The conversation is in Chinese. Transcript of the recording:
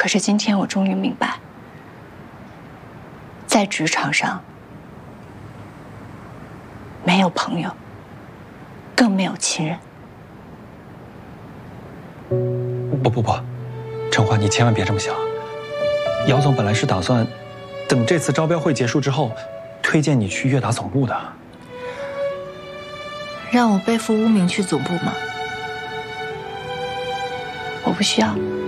可是今天我终于明白，在职场上，没有朋友，更没有亲人。 不，陈华，你千万别这么想。姚总本来是打算等这次招标会结束之后，推荐你去悦达总部的。 让我背负污名去总部吗？我不需要。